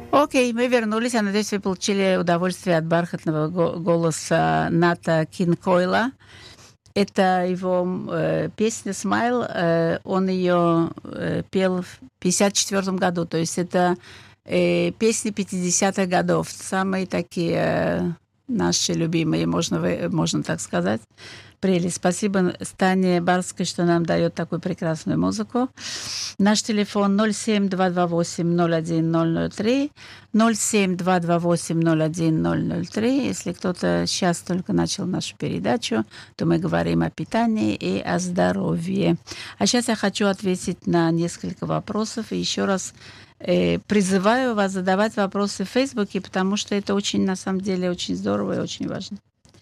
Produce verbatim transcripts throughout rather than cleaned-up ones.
Окей, мы вернулись. Я надеюсь, вы получили удовольствие от бархатного го- голоса Ната Кинкойла. Это его э, песня «Смайл». Э, он ее э, пел в пятьдесят четвёртом году. То есть это э, песни пятидесятых годов. Самые такие э, наши любимые, можно, вы- можно так сказать. Прелесть. Спасибо Стане Барской, что нам дает такую прекрасную музыку. Наш телефон ноль семь два два восемь ноль один ноль ноль три, ноль семь два два восемь ноль один ноль ноль три. Если кто-то сейчас только начал нашу передачу, то мы говорим о питании и о здоровье. А сейчас я хочу ответить на несколько вопросов. И еще раз э, призываю вас задавать вопросы в Фейсбуке, потому что это очень, на самом деле, очень здорово и очень важно.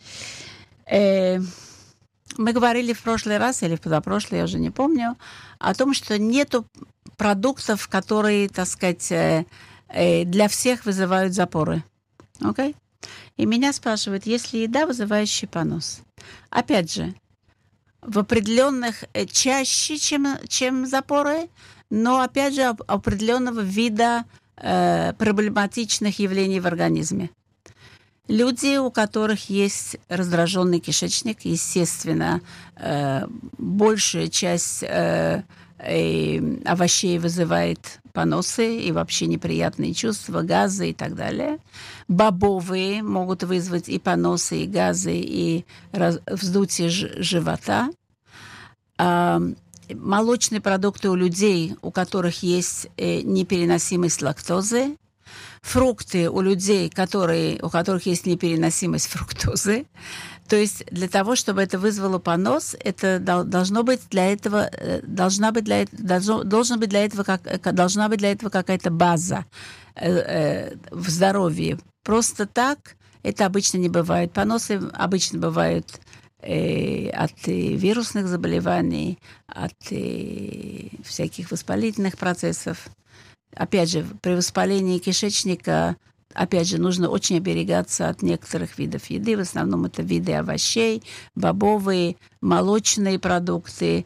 Э, Мы говорили в прошлый раз или в позапрошлый, я уже не помню, о том, что нету продуктов, которые, так сказать, э, э, для всех вызывают запоры. Окей? И меня спрашивают, есть ли еда, вызывающая понос? Опять же, в определенных, э, чаще, чем, чем запоры, но, опять же, об- определенного вида э, проблематичных явлений в организме. Люди, у которых есть раздраженный кишечник, естественно, э, большая часть э, э, овощей вызывает поносы и вообще неприятные чувства, газы и так далее. Бобовые могут вызвать и поносы, и газы, и раз- вздутие ж- живота. А, молочные продукты у людей, у которых есть э, непереносимость лактозы. Фрукты у людей, которые, у которых есть непереносимость фруктозы. То есть для того, чтобы это вызвало понос, это должно быть для этого, должна быть для, должно, должен быть для этого как, должна быть для этого какая-то база э, э, в здоровье. Просто так это обычно не бывает. Поносы обычно бывают э, от э, вирусных заболеваний, от э, всяких воспалительных процессов. Опять же, при воспалении кишечника, опять же, нужно очень оберегаться от некоторых видов еды. В основном это виды овощей, бобовые, молочные продукты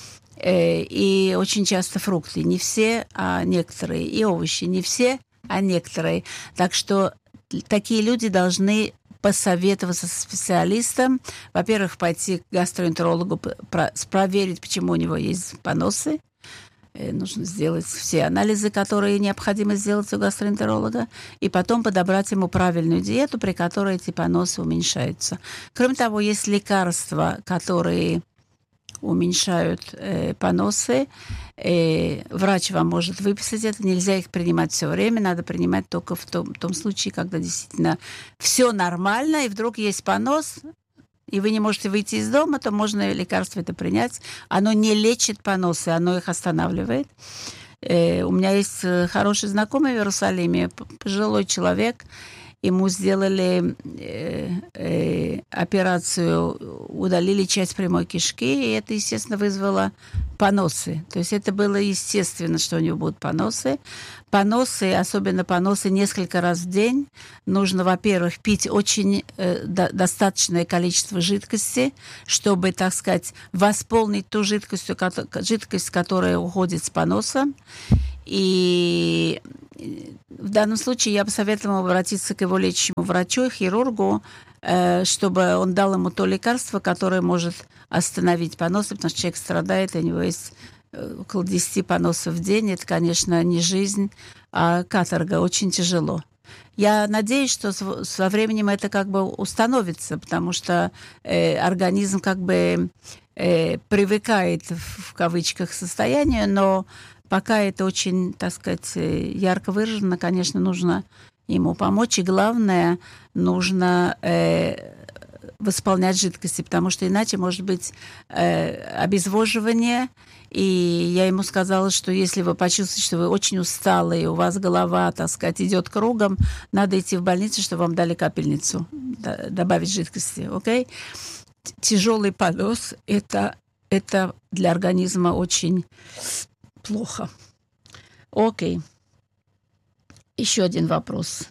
э, и очень часто фрукты. Не все, а некоторые. И овощи. Не все, а некоторые. Так что такие люди должны посоветоваться со специалистом. Во-первых, пойти к гастроэнтерологу, проверить, почему у него есть поносы. Нужно сделать все анализы, которые необходимо сделать у гастроэнтеролога, и потом подобрать ему правильную диету, при которой эти поносы уменьшаются. Кроме того, есть лекарства, которые уменьшают э, поносы. Э, врач вам может выписать это. Нельзя их принимать все время. Надо принимать только в том, в том случае, когда действительно все нормально, и вдруг есть понос, и вы не можете выйти из дома, то можно лекарство это принять. Оно не лечит поносы, оно их останавливает. Э, у меня есть хороший знакомый в Иерусалиме, пожилой человек. Ему сделали э, э, операцию, удалили часть прямой кишки, и это, естественно, вызвало поносы. То есть это было естественно, что у него будут поносы. Поносы, особенно поносы несколько раз в день, нужно, во-первых, пить очень э, до, достаточное количество жидкости, чтобы, так сказать, восполнить ту жидкость, жидкость, которая уходит с поносом. И в данном случае я бы советовала обратиться к его лечащему врачу, хирургу, чтобы он дал ему то лекарство, которое может остановить поносы, потому что человек страдает, у него есть около десяти поносов в день. Это, конечно, не жизнь, а каторга, очень тяжело. Я надеюсь, что со временем это как бы установится, потому что э, организм как бы э, привыкает, в, в кавычках, к состоянию, но пока это очень, так сказать, ярко выражено, конечно, нужно ему помочь. И главное, нужно э, восполнять жидкости, потому что иначе может быть э, обезвоживание. И я ему сказала, что если вы почувствуете, что вы очень усталы, и у вас голова, так сказать, идет кругом, надо идти в больницу, чтобы вам дали капельницу, да, добавить жидкости. Окей? Тяжелый понос – это, это для организма очень плохо. Окей. Еще один вопрос.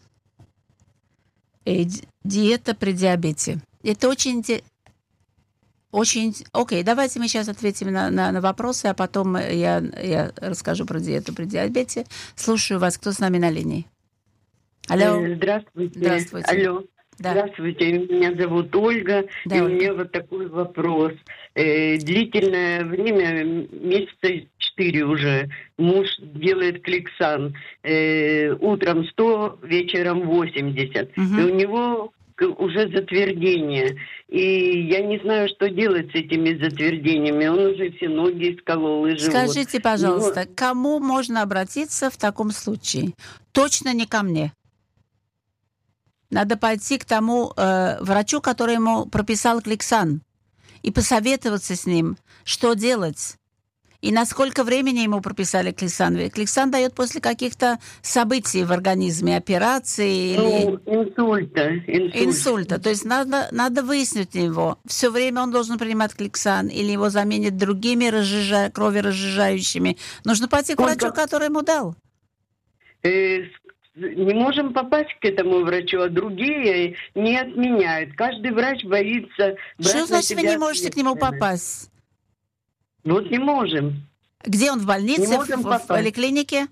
Э, диета при диабете. Это очень... Очень... Окей, давайте мы сейчас ответим на, на, на вопросы, а потом я, я расскажу про диету при диабете. Слушаю вас. Кто с нами на линии? Алло. Э, Здравствуйте. Здравствуйте. Алло. Да. Здравствуйте, меня зовут Ольга, Да, и у Ольга. меня вот такой вопрос. Э, длительное время, месяца четыре уже, муж делает кликсан. Э, утром сто, вечером восемьдесят. Мгм. И у него к- уже затвердение. И я не знаю, что делать с этими затвердениями. Он уже все ноги исколол и живот. Скажите, У него- пожалуйста, к кому можно обратиться в таком случае? Точно не ко мне. Надо пойти к тому э, врачу, который ему прописал кликсан, и посоветоваться с ним, что делать. И на сколько времени ему прописали кликсан. Ведь кликсан дает после каких-то событий в организме, операции или Ну, инсульта. Инсульт. инсульта. То есть надо, надо выяснить его. Все время он должен принимать кликсан или его заменят другими разжижа... кроверазжижающими. Нужно пойти к Сколько? врачу, который ему дал. Э, с- не можем попасть к этому врачу, а другие не отменяют. Каждый врач боится брать Что на значит вы себя не можете к нему ответственность. попасть? Вот не можем. Где он, в больнице, Не в, можем в- попасть. или клинике?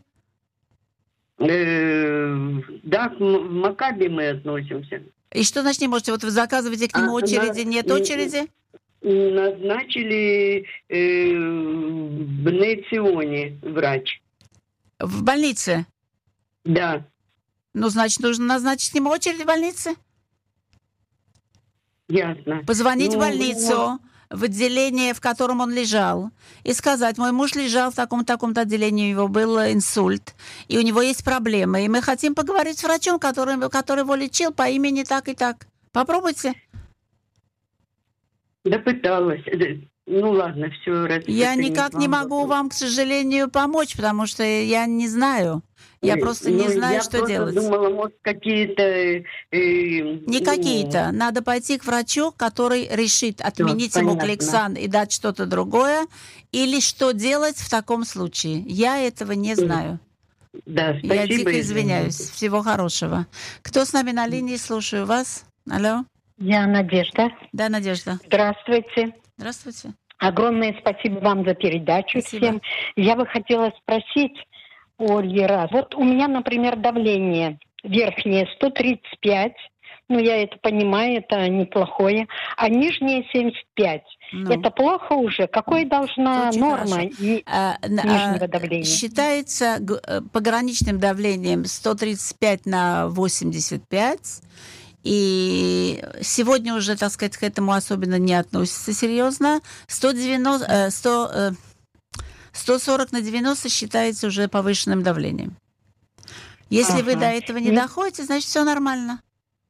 Э, да, к М- в Макаби мы относимся. И что значит не можете? Вот вы заказываете к нему А, очереди, на- нет м, очереди? Назначили э, в Бнеционе врач. В больнице? Да, Ну, значит, нужно назначить к нему очередь в больнице? ясно. Позвонить Ну, в больницу, в отделение, в котором он лежал, и сказать, мой муж лежал в таком-таком-то отделении, у него был инсульт, и у него есть проблемы, и мы хотим поговорить с врачом, который, который его лечил по имени так и так. Попробуйте. Да пыталась. Э, Ну ладно, все. Я никак не могу вам, к сожалению, помочь, потому что я не знаю. Я просто не Ну, знаю, я что просто делать. думала, может, какие-то... э, Не ну, какие-то. Надо пойти к врачу, который решит отменить ему понятно. кликсан и дать что-то другое, или что делать в таком случае. Я этого не знаю. Да, спасибо. Я дико извините. извиняюсь. Всего хорошего. Кто с нами на линии? Слушаю вас. Алло. Я Надежда. Да, Надежда. Здравствуйте. Здравствуйте. Огромное спасибо вам за передачу Спасибо. всем. Я бы хотела спросить у Ольги раз. Вот у меня, например, давление верхнее сто тридцать пять. Ну, я это понимаю, это неплохое. А нижнее семьдесят пять. Ну. Это плохо уже? Какой должна Очень норма хорошо. и- А, н- нижнего а, давления? Считается г- э, пограничным давлением сто тридцать пять на восемьдесят пять. И сегодня уже, так сказать, к этому особенно не относится серьезно. сто девяносто, э, сто, э, сто сорок на девяносто считается уже повышенным давлением. Если вы Ага. до этого не Не- доходите, значит, все нормально.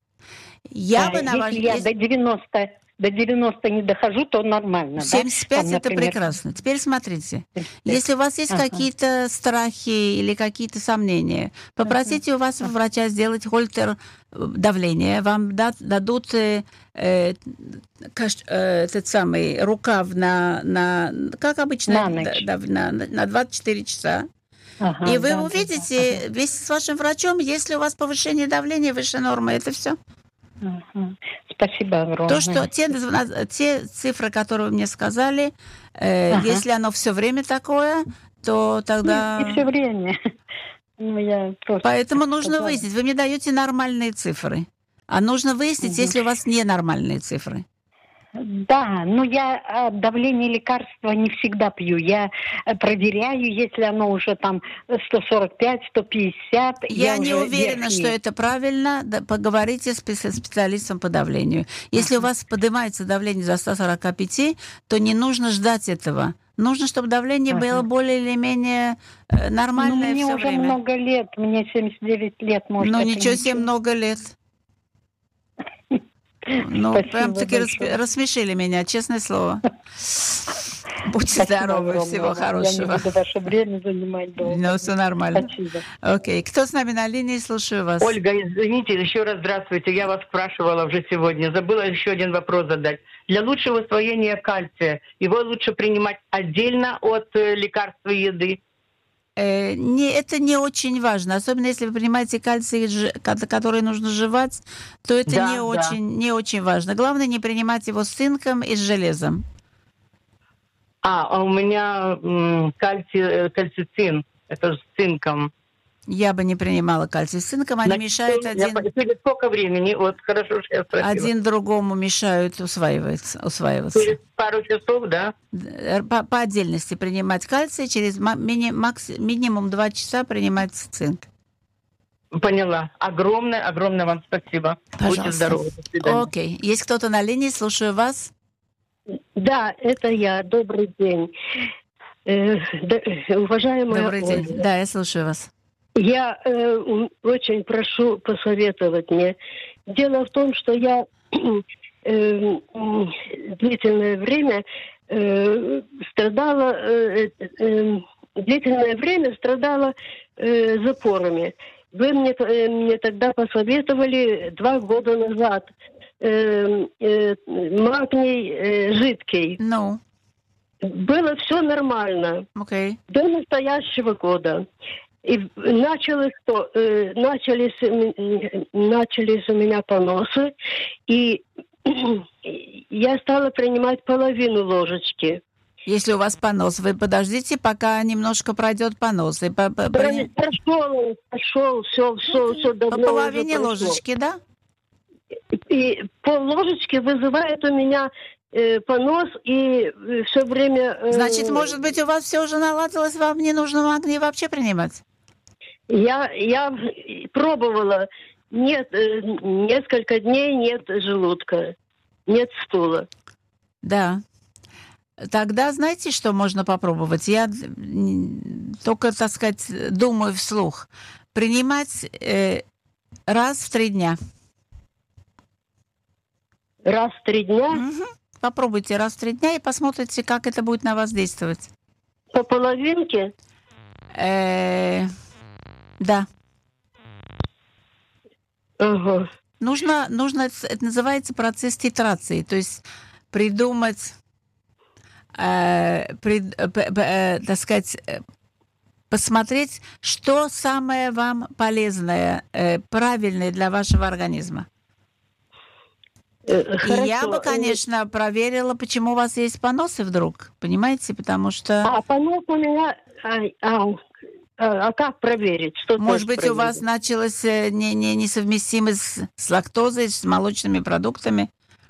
Я А бы на ваш... если я если- до девяноста, до девяносто не дохожу, то нормально, да? семьдесят пять Там, это например, прекрасно. Теперь смотрите. семьдесят пять. Если у вас есть Ага. какие-то страхи или какие-то сомнения, попросите у вас врача сделать хольтер э, давления. Вам да- дадут э, э, каш- э, этот самый рукав на, на как обычно, На ночь. да, да, на, на двадцать четыре часа. Ага, И вы да, да, увидите да. вместе с вашим врачом, если у вас повышение давления выше нормы, это все. Ага, ага. Спасибо огромное. То, что те, те цифры, которые вы мне сказали, э, Ага. если оно все время такое, то тогда... Не все время. Ну, я просто Поэтому нужно сказала. выяснить. Вы мне даете нормальные цифры. А нужно выяснить, Мгм. если у вас ненормальные цифры. Да, но я а, давление лекарства не всегда пью. Я э, проверяю, если оно уже там сто сорок пять, сто пятьдесят. Я, не уже уверена, верхний. что это правильно. Да, поговорите с спе- специалистом по давлению. Если у вас поднимается давление за сто сорок пять, то не нужно ждать этого. Нужно, чтобы давление Ага. было более или менее э, Ну, нормальное мне все уже время. много лет, мне семьдесят девять лет, может, Ну, это ничего себе, много лет. Ну, Спасибо прям-таки большое. распе- рассмешили меня, честное слово. Будьте Спасибо здоровы, огромное всего вам. Я хорошего. не буду ваше время занимать долго. Ну, все нормально. Спасибо. Окей. Кто с нами на линии? Слушаю вас. Ольга, извините, еще раз здравствуйте. Я вас спрашивала уже сегодня. Забыла еще один вопрос задать. Для лучшего усвоения кальция его лучше принимать отдельно от э, лекарства и еды? Э, не, это не очень важно. Особенно если вы принимаете кальций, жи- ко- который нужно жевать, то это Да, не, да. очень, не очень важно. Главное не принимать его с цинком и с железом. А, а у меня м, кальци, э, кальцицин. Это с цинком. Я бы не принимала кальций с цинком, они Значит, мешают я один, по- через сколько времени? Вот хорошо, что я спросила. один другому мешают усваиваться. усваиваться. Через пару часов, да? Д- По, по отдельности принимать кальций, через ма- мини- макс- минимум два часа принимать цинк. Поняла. Огромное, огромное вам спасибо. Будьте Пожалуйста. здоровы. До свидания. Окей. Есть кто-то на линии? Слушаю вас. Да, это я. Добрый день. Э, да, уважаемая Добрый день. Ольга, Да, я слушаю вас. я э, м, очень прошу посоветовать мне. Дело в том, что я э, м, длительное время э, страдала, э, э, э, длительное время страдала э, запорами. Вы мне, э, мне тогда посоветовали два года назад э, э, магний э, жидкий. Ну, Было все нормально окей. до настоящего года. И началось, что, э, начались, у ме- начались у меня поносы, и я стала принимать половину ложечки. Если у вас понос, вы подождите, пока немножко пройдет понос. И по, по- при- Прошел, прошел, все, все, все по давно половине уже прошло. ложечки, да? И пол ложечки вызывает у меня э, понос, и все время... э, Значит, может быть, у вас все уже наладилось, вам не нужно магний вообще принимать? Я, я пробовала. Нет, э, несколько дней нет желудка, нет стула. Да. Тогда знаете, что можно попробовать? Я м, только, так сказать, думаю вслух. Принимать э, раз в три дня. Раз в три дня Мгм. Попробуйте раз в три дня и посмотрите, как это будет на вас действовать. по половинке. Э, да. Ага. Нужно, нужно, это называется процесс титрации, то есть придумать, э, пред- э, п- п- э, так сказать, э, посмотреть, что самое вам полезное, э, правильное для вашего организма. Э, И я бы, хорошо. конечно, проверила, почему у вас есть поносы вдруг, понимаете, потому что, А понос у меня... А, а, а, а как проверить? Что может тоже быть, у вас проверить? началось э, не, не, несовместимость с, с лактозой, с молочными продуктами.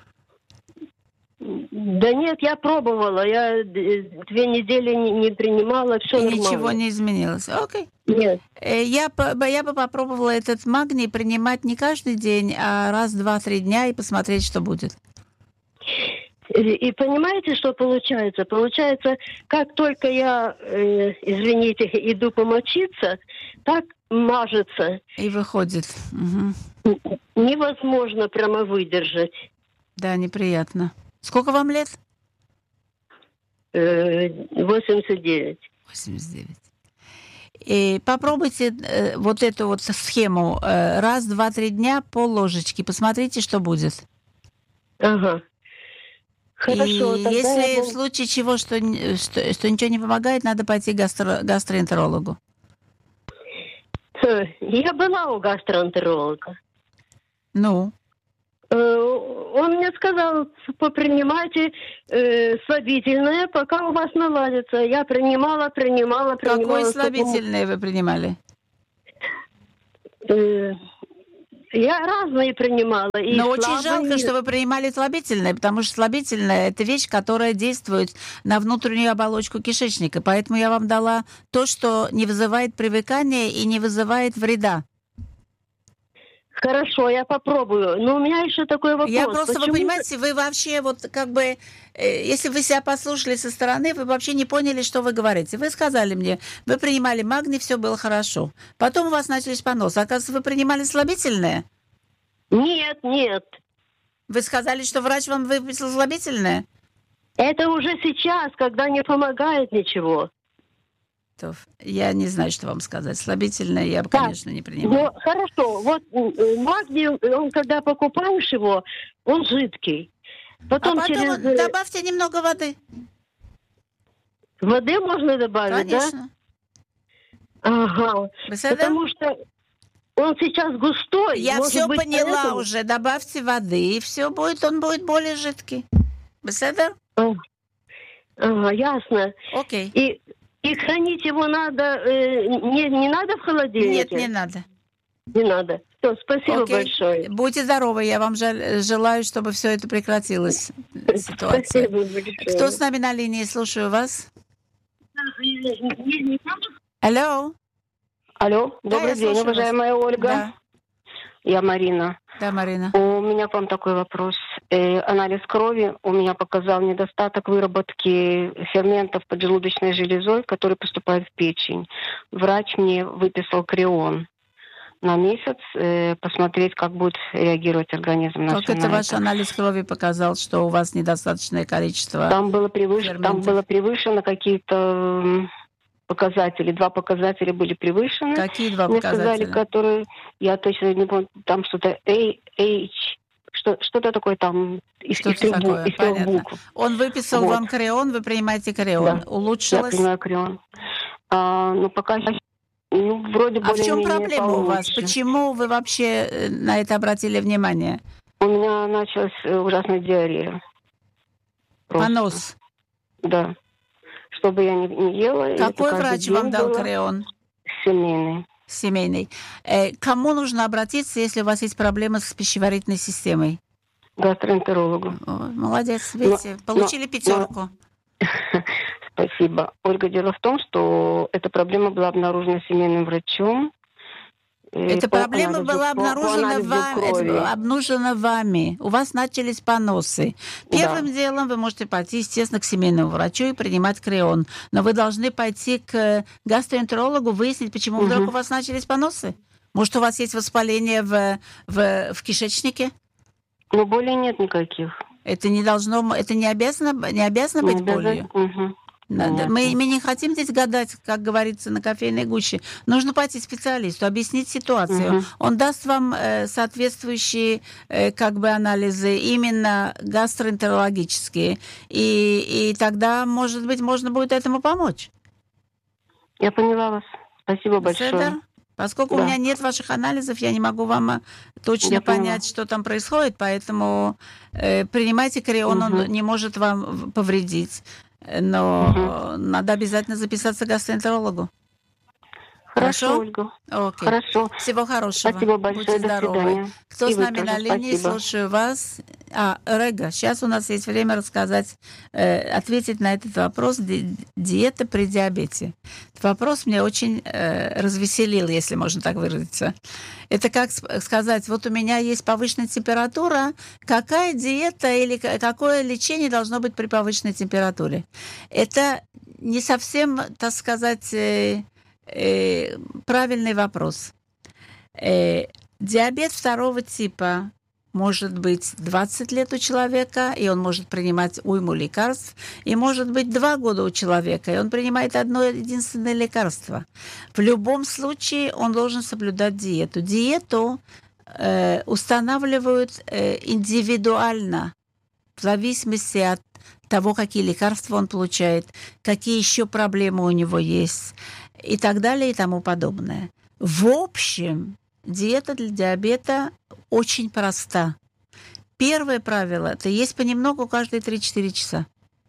Да нет, я пробовала. Я э, две недели не, не принимала, все И нормально. ничего не изменилось. Окей. Нет. Э, Я, по- бы- я бы попробовала этот магний принимать не каждый день, а раз, два, три дня и посмотреть, что будет. И, и понимаете, что получается? Получается, как только я, э, извините, иду помочиться, так мажется. И выходит. Мгм. Невозможно прямо выдержать. Да, неприятно. Сколько вам лет? Э, восемьдесят девять. восемьдесят девять. И попробуйте э, вот эту вот схему э, раз, два, три дня, пол ложечки. Посмотрите, что будет. Ага. Хорошо. И тогда если я в буду- случае чего, что, н- что, что ничего не помогает, надо пойти к гастро- гастроэнтерологу. Э, Я была у гастроэнтеролога. Ну, Э, Он мне сказал, попринимайте э, слабительное, пока у вас наладится. Я принимала, принимала, принимала. какое потом, слабительное вы принимали? э, Я разные принимала. И Но очень слабые, жалко, что вы принимали слабительное, потому что слабительное – это вещь, которая действует на внутреннюю оболочку кишечника. Поэтому я вам дала то, что не вызывает привыкания и не вызывает вреда. Хорошо, я попробую. Но у меня еще такой вопрос. Я просто, Почему- вы понимаете, вы вообще вот как бы, э, если вы себя послушали со стороны, вы вообще не поняли, что вы говорите. Вы сказали мне, вы принимали магний, все было хорошо. Потом у вас начались поносы. Оказывается, вы принимали слабительное. Нет, нет. Вы сказали, что врач вам выписал слабительное. Это уже сейчас, когда не помогает ничего. То я не знаю, что вам сказать. Слабительное я бы, Так, конечно, не принимала. Ну, хорошо, вот э, магний, он когда покупаешь его, он жидкий. А Потом, потом через э, добавьте немного воды. воды можно добавить, да? Конечно. Ага. Беседа? Потому что он сейчас густой. Я может все быть, поняла поэтому- уже. Добавьте воды, и все будет, он будет более жидкий. Беседа? А, Ага, ясно. Окей. И И хранить его надо, э, не, не надо в холодильнике? Нет, не надо. Не надо. Все, спасибо Окей. большое. Будьте здоровы, я вам желаю, чтобы все это прекратилось, ситуация. Спасибо большое. Кто с нами на линии? Слушаю вас. Алло. Алло, Да, добрый я день, слушаю уважаемая вас. Ольга. Да. Я Марина. Да, Марина. У меня к вам такой вопрос. Э, анализ крови у меня показал недостаток выработки ферментов поджелудочной железой, которые поступают в печень. Врач мне выписал креон на месяц, э, посмотреть, как будет реагировать организм на Как всё это на ваш это. анализ крови показал, что у вас недостаточное количество Там было превышено, там ферментов? было превышено какие-то м, показатели. Два показателя были превышены. Какие два Мне сказали, показателя? которые, я точно не помню, там что-то A, H, что, что-то такое там из, Что-то из трех, бу- такое, из трех понятно. букв. Он выписал Вот. вам креон, вы принимаете креон. Да. Я Улучшилось? принимаю креон. А, ну, пока, ну, вроде А в чем более-менее проблема у вас? получше. Почему вы вообще э, на это обратили внимание? У меня началась э, ужасная диарея. Просто. Понос. Да. Что бы я ни, ни ела, это Какой каждый врач день вам дал было. креон? Семейный. Семейный. Э, кому нужно обратиться, если у вас есть проблемы с пищеварительной системой? Гастроэнтерологу. О, молодец, видите, Но- получили но- пятерку. Спасибо. Ольга, дело в том, что эта проблема была обнаружена семейным врачом. э, Эта по проблема анализу- была по- по обнаружена анализу вами, крови. это обнаружена вами. У вас начались поносы. Первым Да. делом вы можете пойти, естественно, к семейному врачу и принимать креон. Но вы должны пойти к гастроэнтерологу, выяснить, почему Мгм. вдруг у вас начались поносы. Может, у вас есть воспаление в, в, в кишечнике? Но более нет никаких. Это не должно, это не обязано, не обязано быть Не обязательно. болью. Мгм. Надо- Понятно. Мы, мы не хотим здесь гадать, как говорится, на кофейной гуще. Нужно пойти к специалисту, объяснить ситуацию. Мгм. Он даст вам э, соответствующие э, как бы анализы, именно гастроэнтерологические. И, и тогда, может быть, можно будет этому помочь. Я поняла вас. Спасибо большое. Седер? Поскольку Да. у меня нет ваших анализов, я не могу вам а, точно Я поняла. понять, что там происходит, поэтому э, принимайте креон, он Мгм. не может вам в- повредить. Но надо обязательно записаться к гастроэнтерологу. Хорошо, Хорошо? Ольга. Окей. Хорошо. Всего хорошего. Спасибо большое. Будьте До здоровы. свидания. Кто И с вы нами тоже на линии? спасибо. Слушаю вас. А, Рега, сейчас у нас есть время рассказать, э, ответить на этот вопрос. Ди- диета при диабете. Этот вопрос меня очень э, развеселил, если можно так выразиться. Это как сп- сказать, вот у меня есть повышенная температура, какая диета или ка- какое лечение должно быть при повышенной температуре? Это не совсем, так сказать, э, э, правильный вопрос. Э, диабет второго типа может быть двадцать лет у человека, и он может принимать уйму лекарств, и может быть два года у человека, и он принимает одно единственное лекарство. В любом случае он должен соблюдать диету. Диету э, устанавливают э, индивидуально, в зависимости от того, какие лекарства он получает, какие еще проблемы у него есть, и так далее, и тому подобное. В общем, диета для диабета очень проста. Первое правило – это есть понемногу каждые три-четыре часа.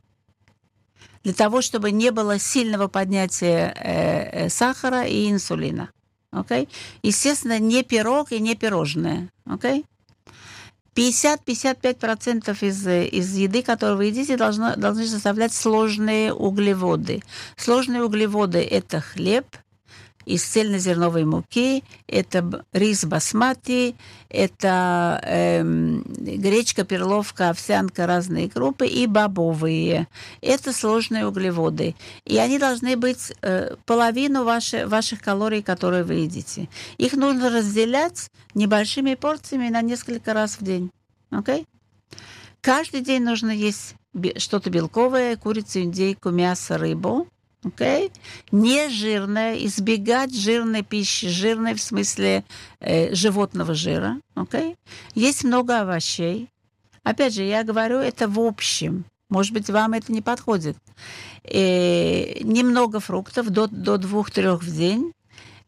Для того, чтобы не было сильного поднятия э, э, сахара и инсулина. Okay? Естественно, не пирог и не пирожное. Okay? пятьдесят-пятьдесят пять процентов из, из еды, которую вы едите, должно, должны составлять сложные углеводы. Сложные углеводы – это хлеб из цельнозерновой муки, это рис басмати, это эм, гречка, перловка, овсянка, разные крупы и бобовые. Это сложные углеводы. И они должны быть э, половину ваши, ваших калорий, которые вы едите. Их нужно разделять небольшими порциями на несколько раз в день. Okay? Каждый день нужно есть что-то белковое, курицу, индейку, мясо, рыбу. Okay? Не жирное, избегать жирной пищи, жирной в смысле э, животного жира. Okay? Есть много овощей. Опять же, я говорю это в общем. Может быть, вам это не подходит. Э, немного фруктов, до, до двух-трех в день.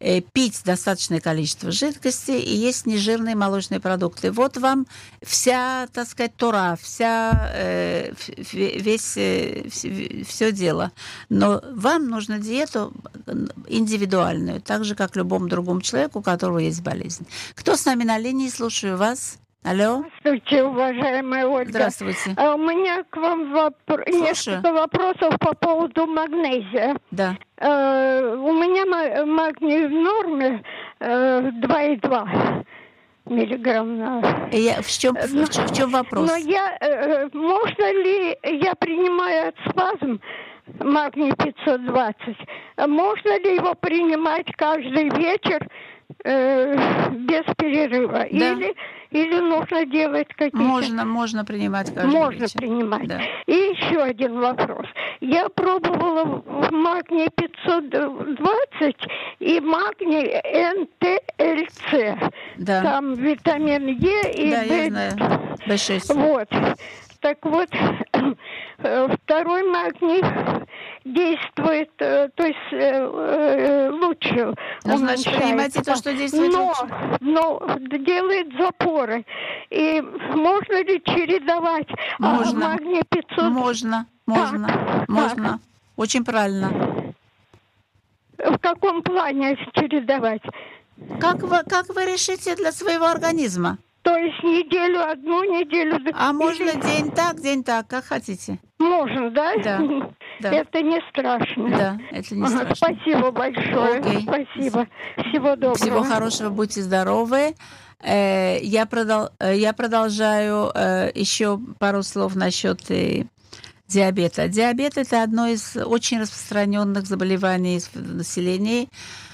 э, пить достаточное количество жидкости и есть нежирные молочные продукты. Вот вам вся, так сказать, Тора, вся, э, весь, э, все дело. Но вам нужно диету индивидуальную, так же, как любому другому человеку, у которого есть болезнь. Кто с нами на линии? Слушаю вас. Алло. Здравствуйте, уважаемая Ольга. Здравствуйте. А у меня к вам вопро... несколько вопросов по поводу магнезия. Да. А, у меня магний в норме а, два и два миллиграмм на... Я, в, чем, в, чем, в чем вопрос? Но я, можно ли, я принимаю от спазм магний пятьсот двадцать, можно ли его принимать каждый вечер э, без перерыва? Да. Или, или нужно делать какие-то... Можно, можно принимать каждый можно вечер. принимать. Да. И еще один вопрос. Я пробовала магний пятьсот двадцать и магний эн тэ эл цэ. Да. Там витамин Е и да, Б... я знаю. бэ шесть. Вот. Так вот, второй магний действует, то есть лучше. Ну, значит, принимайте то, что действует но, лучше. Но делает запоры. И можно ли чередовать можно. магний пятьсот? Можно, можно, так, можно. Так. Очень правильно. В каком плане чередовать? Как вы, как вы решите для своего организма? То есть неделю одну, неделю другую. А можно день так, день так, как хотите. Можно, да? Да. да. Это не страшно. Да, это не ага, страшно. Спасибо большое. Окей. Спасибо. Всего доброго. Всего хорошего, будьте здоровы. Я, продол... Я продолжаю еще пару слов насчет диабета. Диабет – это одно из очень распространенных заболеваний в населении.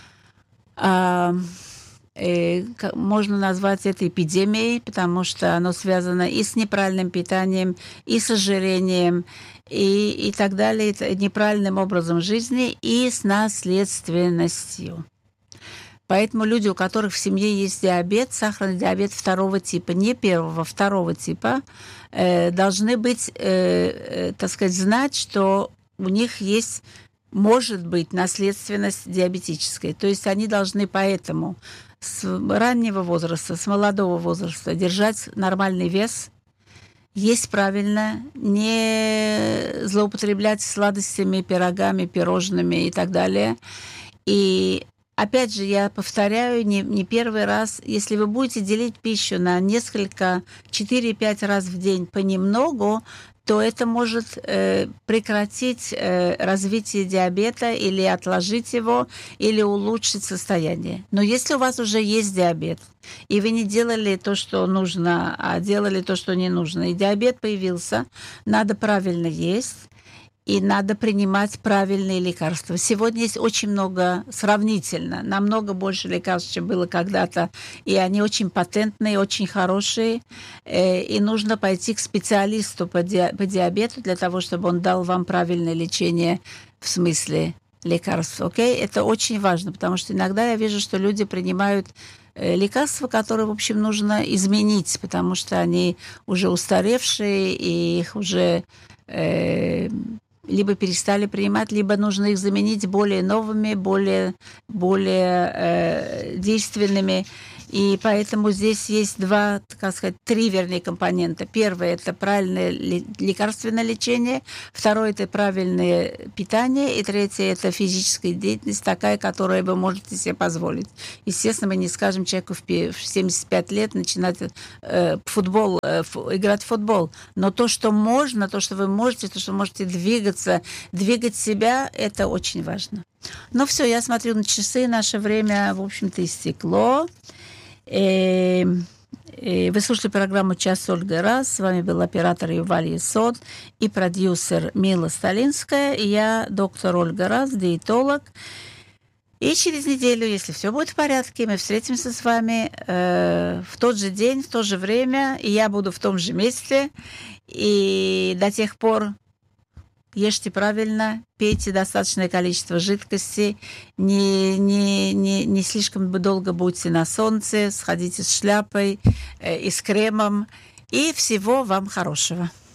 Можно назвать это эпидемией, потому что оно связано и с неправильным питанием, и с ожирением, и, и так далее, и неправильным образом жизни, и с наследственностью. Поэтому люди, у которых в семье есть диабет, сахарный диабет второго типа, не первого, второго типа, э, должны быть, э, э, так сказать, знать, что у них есть, может быть, наследственность диабетическая. То есть они должны поэтому с раннего возраста, с молодого возраста держать нормальный вес, есть правильно, не злоупотреблять сладостями, пирогами, пирожными и так далее. И опять же, я повторяю, не, не первый раз, если вы будете делить пищу на несколько, четыре-пять раз в день понемногу, то это может э, прекратить э, развитие диабета или отложить его, или улучшить состояние. Но если у вас уже есть диабет, и вы не делали то, что нужно, а делали то, что не нужно, и диабет появился, надо правильно есть, и надо принимать правильные лекарства. Сегодня есть очень много, сравнительно, намного больше лекарств, чем было когда-то, и они очень патентные, очень хорошие, и нужно пойти к специалисту по диабету для того, чтобы он дал вам правильное лечение в смысле лекарств. Okay? Это очень важно, потому что иногда я вижу, что люди принимают лекарства, которые, в общем, нужно изменить, потому что они уже устаревшие, и их уже э, либо перестали принимать, либо нужно их заменить более новыми, более, более э, действенными. И поэтому здесь есть два, так сказать, три, вернее, компонента. Первое – это правильное лекарственное лечение. Второе – это правильное питание. И третье – это физическая деятельность, такая, которую вы можете себе позволить. Естественно, мы не скажем человеку в семьдесят пять лет начинать э, футбол, э, ф, играть в футбол. Но то, что можно, то, что вы можете, то, что можете двигаться, двигать себя – это очень важно. Ну все, я смотрю на часы, наше время, в общем-то, истекло. Вы слушали программу «Час с Ольгой Раз». С вами был оператор Юваль Есод и продюсер Мила Сталинская. И я доктор Ольга Раз, диетолог. И через неделю, если все будет в порядке, мы встретимся с вами э, в тот же день, в то же время. И я буду в том же месте. И до тех пор ешьте правильно, пейте достаточное количество жидкости, не, не, не, не слишком долго будьте на солнце, сходите с шляпой э, и с кремом. И всего вам хорошего.